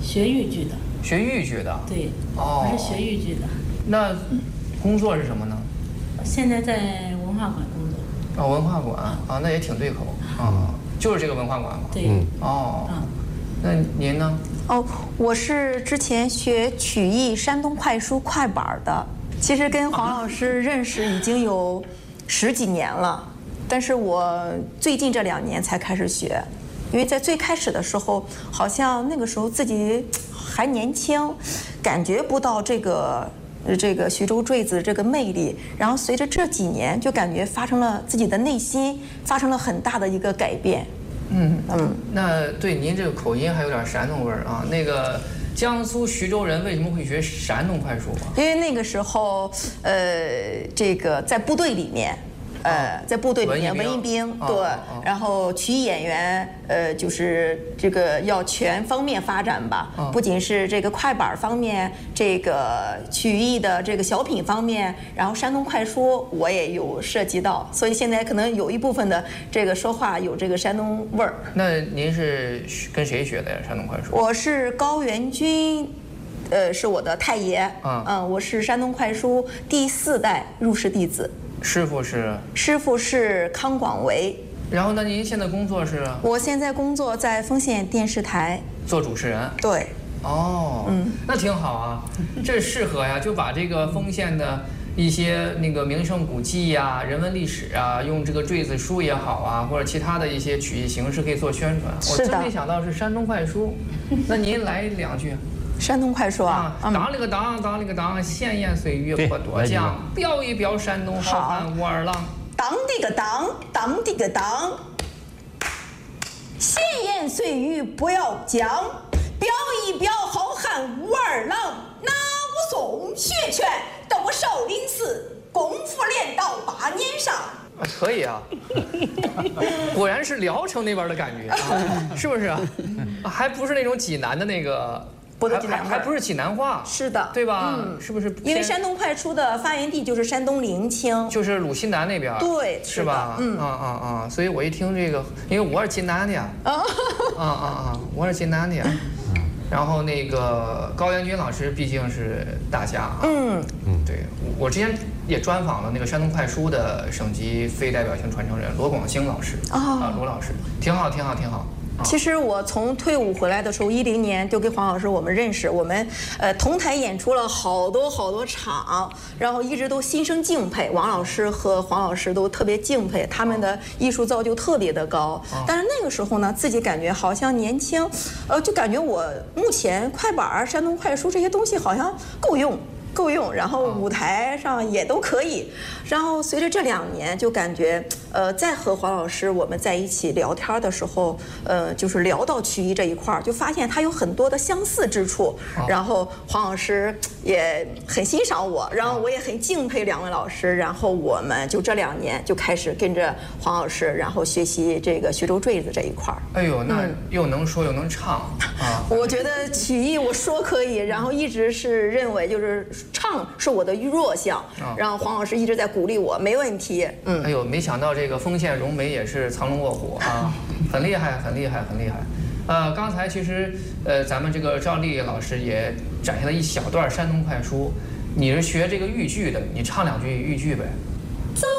学豫剧的。 学豫剧的。 对。 哦。 我是学豫剧的。 那工作是什么呢？ 现在在文化馆工作。 哦，文化馆啊，那也挺对口啊，就是这个文化馆嘛。 对。 哦。那您呢？ 哦，我是之前学曲艺山东快书快板的，其实跟黄老师认识已经有10几年了，但是我最近这2年才开始学，因为在最开始的时候，好像那个时候自己还年轻，感觉不到这个徐州坠子这个魅力，然后随着这几年就感觉发生了自己的内心发生了很大的一个改变。 那对您这个口音还有点山东味儿啊。那个江苏徐州人为什么会学山东快书啊？ 因为那个时候，这个在部队里面。在部队里面，文艺兵对，然后曲艺演员，就是这个要全方面发展吧，不仅是这个快板方面，这个曲艺的这个小品方面，然后山东快书我也有涉及到，所以现在可能有一部分的这个说话有这个山东味儿。 那您是跟谁学的呀？山东快书？ 我是高元军。是我的太爷，我是山东快书第4代入室弟子。 师傅是康广为。 然后呢，您现在工作是？ 我现在工作在丰县电视台做主持人。 对。 哦，那挺好啊，这适合呀，就把这个丰县的一些那个名胜古迹呀、人文历史啊，用这个坠子书也好啊，或者其他的一些曲艺形式可以做宣传。我真没想到是山东快书，那您来2句。 山东快书啊， 当了个当，闲言碎语不多讲，表一表山东好汉武二郎。 当的个当，闲言碎语不要讲，表一表好汉武二郎。拿我宋学全，到我少林寺，功夫练到8年上。 可以啊，果然是聊城那边的感觉啊，是不是啊？还不是那种济南的那个。还不是济南话， 是的， 对吧？是不是？ 因为山东快书的发源地就是山东临清， 就是鲁西南那边， 对， 是吧？所以我一听这个，因为我是济南的呀，我是济南的呀。然后那个高元军老师毕竟是大家啊，对，我之前也专访了那个山东快书的省级非代表性传承人罗广兴老师罗老师，挺好。 其实我从退伍回来的时候，10年就跟黄老师我们认识，我们同台演出了好多场，然后一直都心生敬佩，王老师和黄老师都特别敬佩，他们的艺术造就特别的高。但是那个时候呢，自己感觉好像年轻，就感觉我目前快板、山东快书这些东西好像够用，然后舞台上也都可以。然后随着这2年，就感觉在和黄老师我们在一起聊天的时候，就是聊到曲艺这一块儿，就发现他有很多的相似之处。然后黄老师也很欣赏我，然后我也很敬佩2位老师。然后我们就这2年就开始跟着黄老师，然后学习这个徐州坠子这一块儿。 哎呦，那又能说又能唱啊！ 我觉得曲艺我说可以，然后一直是认为就是唱是我的弱项，然后黄老师一直在鼓励我，没问题。 哎呦，没想到这个丰县荣美也是藏龙卧虎啊，很厉害。刚才其实咱们这个赵丽老师也展现了一小段山东快书，你是学这个豫剧的，你唱2句豫剧呗？